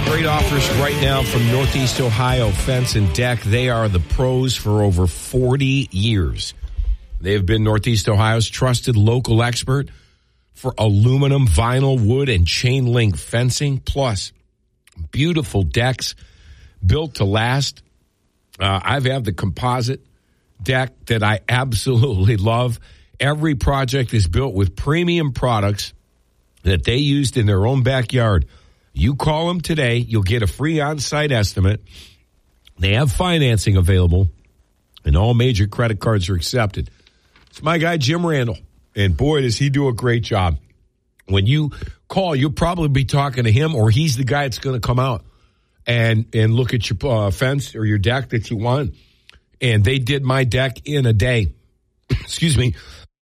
Great offers right now from Northeast Ohio Fence and Deck. They are the pros for over 40 years. They have been Northeast Ohio's trusted local expert for aluminum, vinyl, wood, and chain link fencing, plus beautiful decks built to last. I've had the composite deck that I absolutely love. Every project is built with premium products that they used in their own backyard. You call them today, you'll get a free on-site estimate. They have financing available, and all major credit cards are accepted. It's my guy, Jim Randall, and boy, does he do a great job. When you call, you'll probably be talking to him, or he's the guy that's going to come out and look at your fence or your deck that you want. And they did my deck in a day. Excuse me.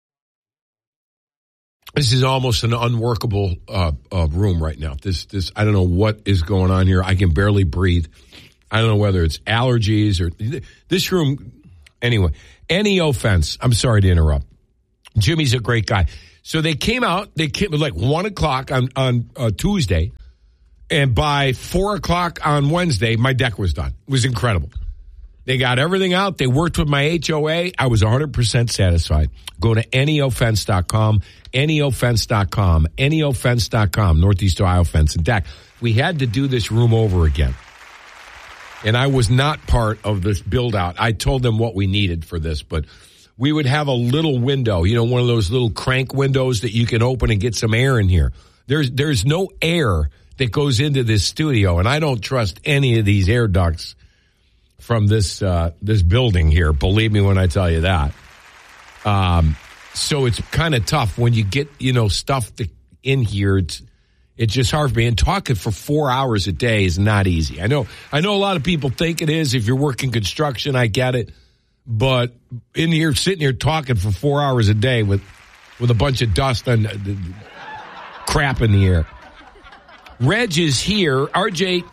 This is almost an unworkable room right now. This I don't know what is going on here. I can barely breathe. I don't know whether it's allergies or this room. Anyway, NEO Fence. I'm sorry to interrupt. Jimmy's a great guy. So they came out. They came at like 1 o'clock on Tuesday, and by 4 o'clock on Wednesday, my deck was done. It was incredible. They got everything out. They worked with my HOA. I was 100% satisfied. Go to neofence.com, neofence.com, neofence.com, Northeast Ohio Fence and Deck. We had to do this room over again. And I was not part of this build-out. I told them what we needed for this, but we would have a little window, one of those little crank windows that you can open and get some air in here. There's no air that goes into this studio, and I don't trust any of these air ducts from this building here. Believe me when I tell you that. So it's kind of tough when you get, stuff in here. It's just hard for me. And talking for 4 hours a day is not easy. I know a lot of people think it is. If you're working construction, I get it. But in here, sitting here talking for 4 hours a day with a bunch of dust and crap in the air. Reg is here. RJ,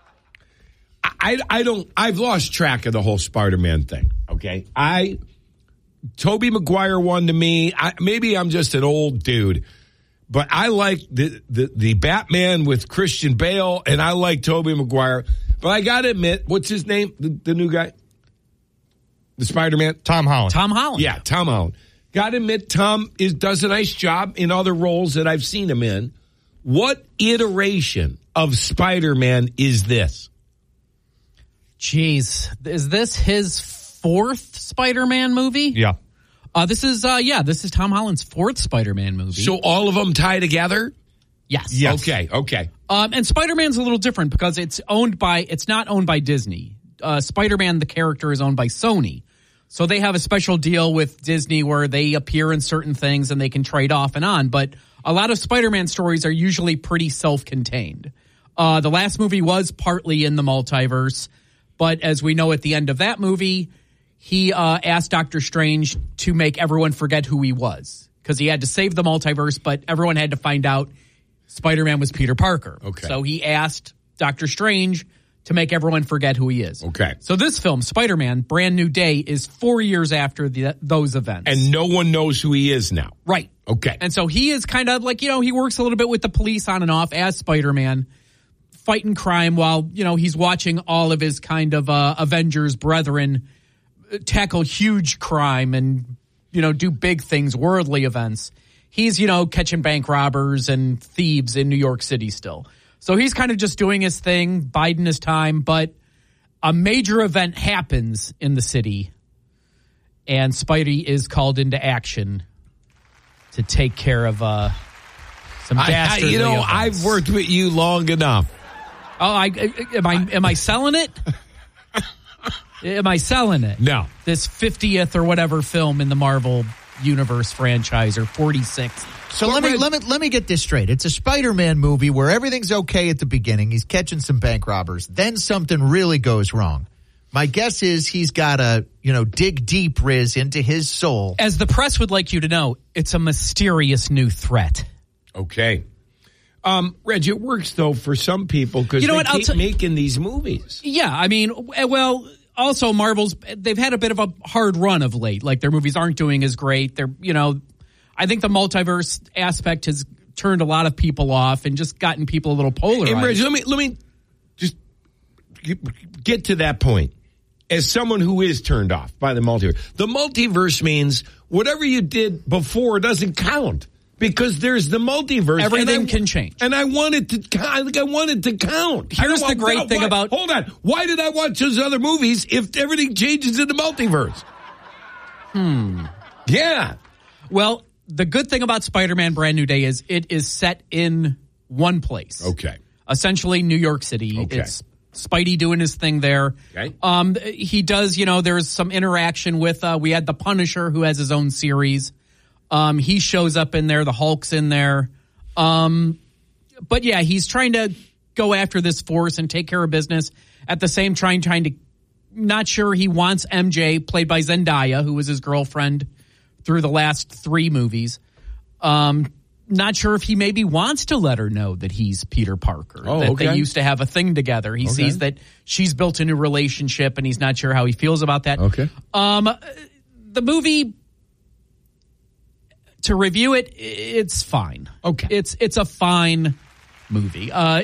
I've lost track of the whole Spider-Man thing, okay? Tobey Maguire won to me. Maybe I'm just an old dude, but I like the Batman with Christian Bale, and I like Tobey Maguire. But I got to admit, what's his name, the new guy? The Spider-Man? Tom Holland. Tom Holland. Yeah, Tom Holland. Got to admit, Tom does a nice job in other roles that I've seen him in. What iteration of Spider-Man is this? Jeez, is this his fourth Spider-Man movie? Yeah. This is Tom Holland's fourth Spider-Man movie. So all of them tie together? Yes. Okay. And Spider-Man's a little different because it's not owned by Disney. Spider-Man, the character, is owned by Sony. So they have a special deal with Disney where they appear in certain things and they can trade off and on. But a lot of Spider-Man stories are usually pretty self-contained. The last movie was partly in the multiverse. But as we know at the end of that movie, he asked Doctor Strange to make everyone forget who he was because he had to save the multiverse, but everyone had to find out Spider-Man was Peter Parker. Okay. So he asked Doctor Strange to make everyone forget who he is. Okay. So this film, Spider-Man, Brand New Day, is 4 years after those events. And no one knows who he is now. Right. Okay. And so he is kind of like, he works a little bit with the police on and off as Spider-Man, fighting crime while, he's watching all of his kind of Avengers brethren tackle huge crime and, do big things, worldly events. He's, catching bank robbers and thieves in New York City still. So he's kind of just doing his thing, biding his time, but a major event happens in the city, and Spidey is called into action to take care of some dastardly events. I've worked with you long enough. Oh, am I selling it? Am I selling it? No. This 50th or whatever film in the Marvel Universe franchise, or 46th. So let me get this straight. It's a Spider-Man movie where everything's okay at the beginning. He's catching some bank robbers. Then something really goes wrong. My guess is he's got to, dig deep, Riz, into his soul. As the press would like you to know, it's a mysterious new threat. Okay. Reg, it works, though, for some people because they keep making these movies. Yeah, I mean, well, also they've had a bit of a hard run of late. Like, their movies aren't doing as great. They're, I think the multiverse aspect has turned a lot of people off and just gotten people a little polarized. Hey, Reg, let me get to that point as someone who is turned off by the multiverse. The multiverse means whatever you did before doesn't count because there's the multiverse. Everything can change. And I want it to count. Here's the great thing about... Hold on. Why did I watch those other movies if everything changes in the multiverse? Yeah. Well, the good thing about Spider-Man Brand New Day is it is set in one place. Okay. Essentially New York City. Okay. It's Spidey doing his thing there. Okay. He does, there's some interaction with, we had the Punisher who has his own series. He shows up in there. The Hulk's in there. But yeah, he's trying to go after this force and take care of business. At the same time, trying to, not sure he wants MJ, played by Zendaya, who was his girlfriend through the last 3 movies. Not sure if he maybe wants to let her know that he's Peter Parker, that they used to have a thing together. He sees that she's built a new relationship, and he's not sure how he feels about that. Okay. The movie, to review it, it's fine. Okay. It's a fine movie.